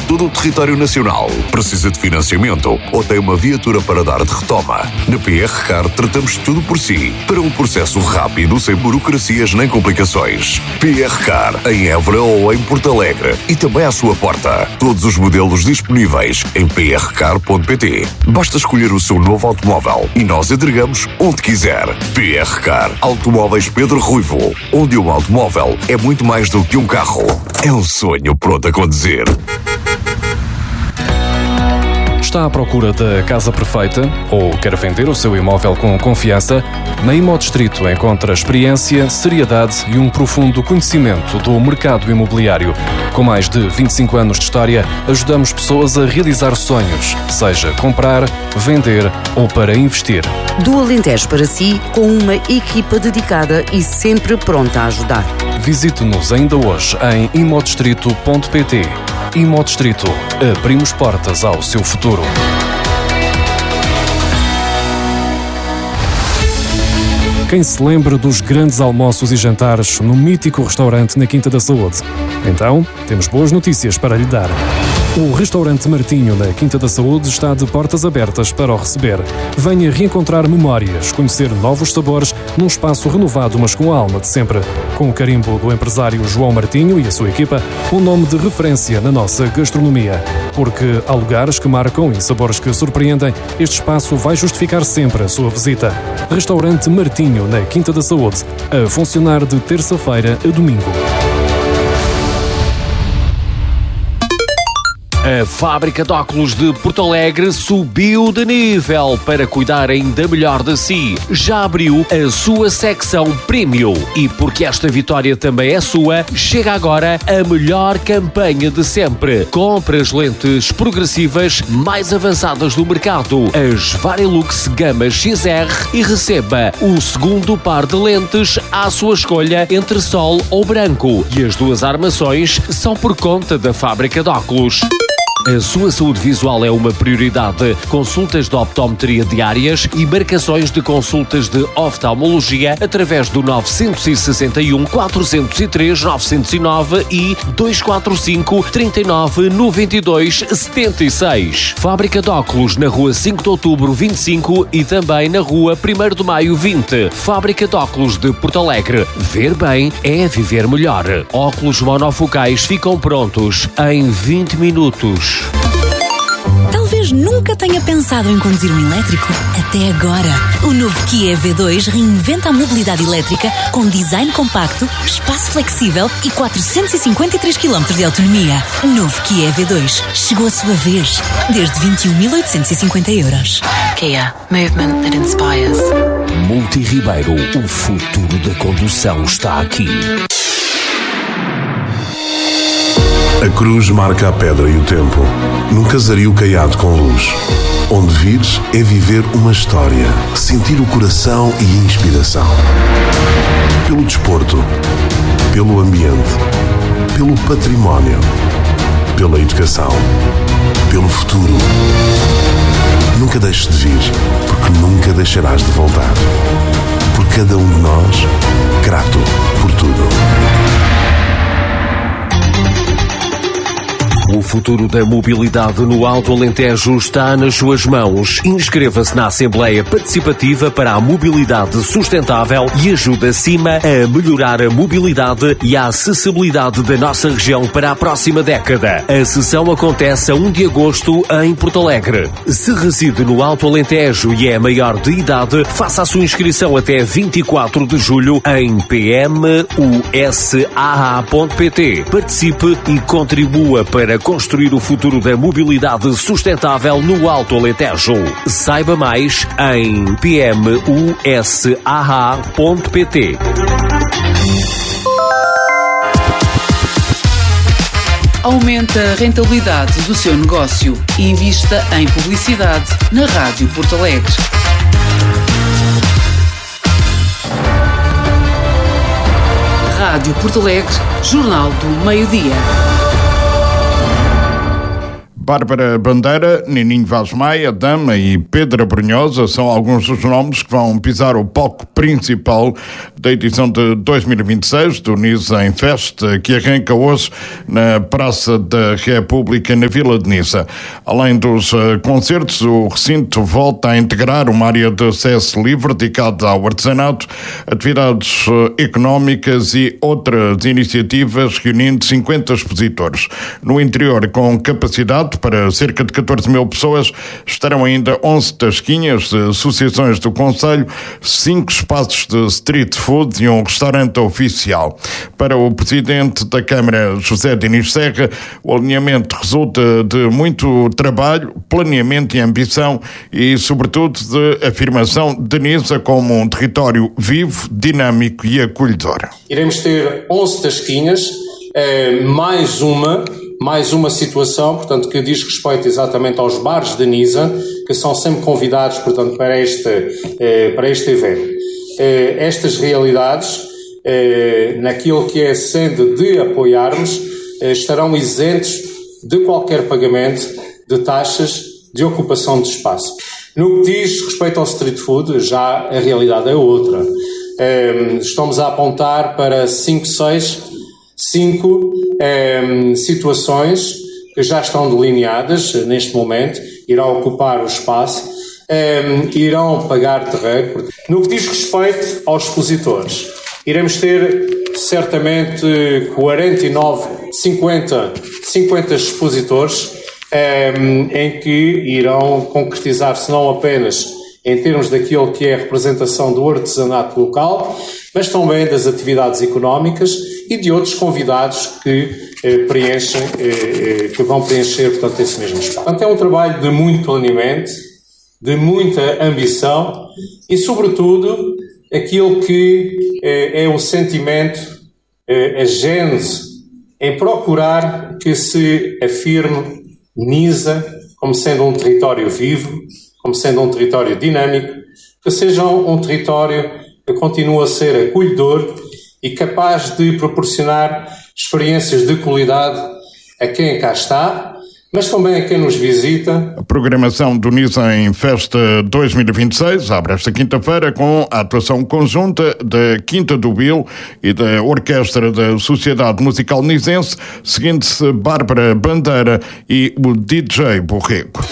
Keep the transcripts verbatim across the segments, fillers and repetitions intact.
todo o território nacional. Precisa de financiamento ou tem uma viatura para dar de retoma? Na P R Car tratamos tudo por si, para um processo rápido, sem burocracias nem complicações. P R Car, em Évora ou em Porto Alegre, e também à sua porta. Todos os modelos disponíveis em p r car ponto p t. Basta escolher o seu novo automóvel e nós entregamos onde quiser. P R Car Automóveis Pedro Ruivo, onde um automóvel é muito mais do que um carro. É um sonho pronto a conduzir. Está à procura da casa perfeita ou quer vender o seu imóvel com confiança? Na Imodistrito encontra experiência, seriedade e um profundo conhecimento do mercado imobiliário. Com mais de vinte e cinco anos de história, ajudamos pessoas a realizar sonhos, seja comprar, vender ou para investir. Do Alentejo para si, com uma equipa dedicada e sempre pronta a ajudar. Visite-nos ainda hoje em imodistrito ponto p t. Imodistrito. Abrimos portas ao seu futuro. Quem se lembra dos grandes almoços e jantares no mítico restaurante na Quinta da Saúde? Então, temos boas notícias para lhe dar. O restaurante Martinho, na Quinta da Saúde, está de portas abertas para o receber. Venha reencontrar memórias, conhecer novos sabores num espaço renovado, mas com a alma de sempre. Com o carimbo do empresário João Martinho e a sua equipa, um nome de referência na nossa gastronomia. Porque há lugares que marcam e sabores que surpreendem, este espaço vai justificar sempre a sua visita. Restaurante Martinho, na Quinta da Saúde, a funcionar de terça-feira a domingo. A fábrica de óculos de Porto Alegre subiu de nível para cuidar ainda melhor de si. Já abriu a sua secção Premium. E porque esta vitória também é sua, chega agora a melhor campanha de sempre. Compre as lentes progressivas mais avançadas do mercado, as Varilux Gama X R, e receba o segundo par de lentes à sua escolha entre sol ou branco. E as duas armações são por conta da fábrica de óculos. A sua saúde visual é uma prioridade. Consultas de optometria diárias e marcações de consultas de oftalmologia através do nove seis um, quatro zero três, nove zero nove e dois quatro cinco, três nove nove dois, sete seis. Fábrica de óculos na rua cinco de outubro vinte e cinco e também na rua primeiro de maio vinte. Fábrica de óculos de Porto Alegre. Ver bem é viver melhor. Óculos monofocais ficam prontos em vinte minutos. Talvez nunca tenha pensado em conduzir um elétrico. Até agora. O novo Kia E V dois reinventa a mobilidade elétrica com design compacto, espaço flexível e quatrocentos e cinquenta e três quilómetros de autonomia. Novo Kia E V dois. Chegou a sua vez. Desde vinte e um mil oitocentos e cinquenta euros. Kia. Movement that inspires. Multi Ribeiro. O futuro da condução está aqui. A cruz marca a pedra e o tempo, num casario caiado com luz. Onde vires é viver uma história, sentir o coração e a inspiração. Pelo desporto, pelo ambiente, pelo património, pela educação, pelo futuro. Nunca deixes de vir, porque nunca deixarás de voltar. Por cada um de nós, grato por tudo. O futuro da mobilidade no Alto Alentejo está nas suas mãos. Inscreva-se na Assembleia Participativa para a Mobilidade Sustentável e ajude a CIMA a melhorar a mobilidade e a acessibilidade da nossa região para a próxima década. A sessão acontece a primeiro de agosto em Porto Alegre. Se reside no Alto Alentejo e é maior de idade, faça a sua inscrição até vinte e quatro de julho em p m u s a a ponto p t. Participe e contribua para construir o futuro da mobilidade sustentável no Alto Alentejo. Saiba mais em p m u s a a ponto p t. Aumente a rentabilidade do seu negócio e invista em publicidade na Rádio Porto Alegre. Rádio Porto Alegre, Jornal do Meio-Dia. Bárbara Bandeira, Nininho Vaz Maia, Dama e Pedro Brunhosa são alguns dos nomes que vão pisar o palco principal da edição de dois mil e vinte e seis do Nisa em Festa, que arranca hoje na Praça da República, na Vila de Nisa. Além dos uh, concertos, o recinto volta a integrar uma área de acesso livre dedicada ao artesanato, atividades uh, económicas e outras iniciativas, reunindo cinquenta expositores. No interior, com capacidade para cerca de catorze mil pessoas, estarão ainda onze tasquinhas de associações do Conselho, cinco espaços de street food e um restaurante oficial. Para o presidente da Câmara, José Diniz Serra, o alinhamento resulta de muito trabalho, planeamento e ambição e, sobretudo, de afirmação de Nisa como um território vivo, dinâmico e acolhedor. Iremos ter onze tasquinhas, eh, mais uma, mais uma situação, portanto, que diz respeito exatamente aos bares de Nisa, que são sempre convidados, portanto, para este, eh, para este evento. Eh, estas realidades, eh, naquilo que é sendo de apoiarmos, eh, estarão isentos de qualquer pagamento de taxas de ocupação de espaço. No que diz respeito ao street food, já a realidade é outra. Eh, estamos a apontar para cinco, seis, cinco eh, situações que já estão delineadas neste momento, irão ocupar o espaço, eh, irão pagar terreno. No que diz respeito aos expositores, iremos ter certamente quarenta e nove, cinquenta, cinquenta expositores eh, em que irão concretizar-se não apenas em termos daquilo que é a representação do artesanato local, mas também das atividades económicas e de outros convidados que eh, preenchem, eh, que vão preencher, portanto, esse mesmo espaço. Portanto, é um trabalho de muito planeamento, de muita ambição e, sobretudo, aquilo que eh, é o sentimento, eh, a gênese, em procurar que se afirme Nisa como sendo um território vivo, como sendo um território dinâmico, que seja um território que continue a ser acolhedor e capaz de proporcionar experiências de qualidade a quem cá está, mas também a quem nos visita. A programação do Nisa em Festa dois mil e vinte e seis abre esta quinta-feira com a atuação conjunta da Quinta do Bill e da Orquestra da Sociedade Musical Nisense, seguindo-se Bárbara Bandeira e o D J Borrego.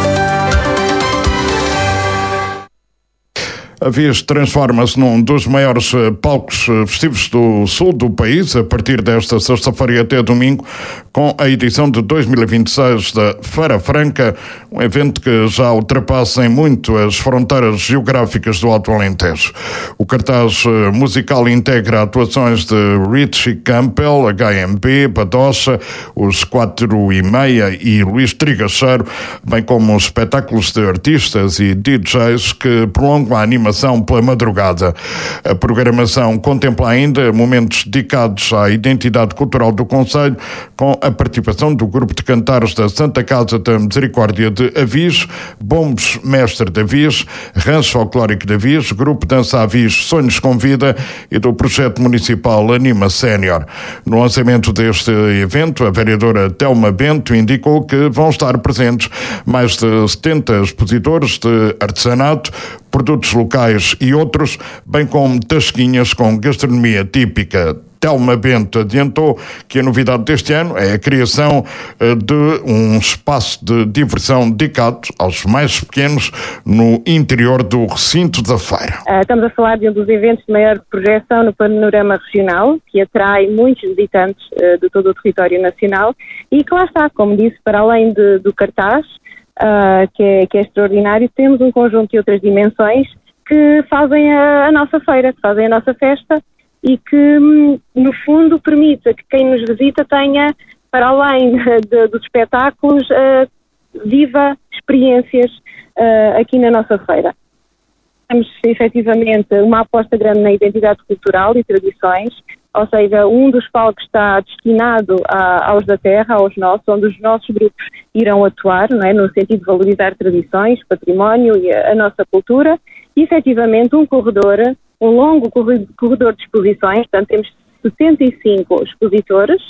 A Vias transforma-se num dos maiores palcos festivos do sul do país, a partir desta sexta-feira e até domingo, com a edição de dois mil e vinte e seis da Feira Franca, um evento que já ultrapassa em muito as fronteiras geográficas do Alto Alentejo. O cartaz musical integra atuações de Richie Campbell, H M B, Badocha, os Quatro e Meia e Luís Trigacheiro, bem como espetáculos de artistas e D Js que prolongam a animação pela madrugada. A programação contempla ainda momentos dedicados à identidade cultural do concelho, com a participação do grupo de cantares da Santa Casa da Misericórdia de Avis, Bombos Mestre de Avis, Rancho Folclórico de Avis, Grupo Dança Avis Sonhos com Vida e do projeto municipal Anima Sénior. No lançamento deste evento, a vereadora Telma Bento indicou que vão estar presentes mais de setenta expositores de artesanato, produtos locais e outros, bem como tasquinhas com gastronomia típica. Telma Bento adiantou que a novidade deste ano é a criação de um espaço de diversão dedicado aos mais pequenos no interior do recinto da feira. Estamos a falar de um dos eventos de maior projeção no panorama regional, que atrai muitos visitantes de todo o território nacional e que lá está, como disse, para além de, do cartaz, Uh, que, é, que é extraordinário, temos um conjunto de outras dimensões que fazem a, a nossa feira, que fazem a nossa festa e que, no fundo, permite que quem nos visita tenha, para além de, de, dos espetáculos, uh, viva experiências uh, aqui na nossa feira. Temos, efetivamente, uma aposta grande na identidade cultural e tradições, ou seja, um dos palcos está destinado a, aos da terra, aos nossos, onde os nossos grupos irão atuar, não é? No sentido de valorizar tradições, património e a, a nossa cultura, e efetivamente um corredor, um longo corredor de exposições, portanto temos sessenta e cinco expositores,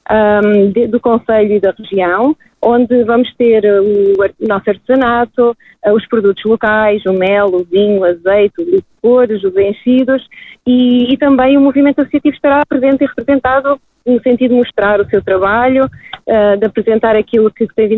um, de, do Conselho e da região, onde vamos ter o nosso artesanato, os produtos locais, o mel, o vinho, o azeite, os licores, os enchidos, e, e também o movimento associativo estará presente e representado no sentido de mostrar o seu trabalho, uh, de apresentar aquilo que tem vindo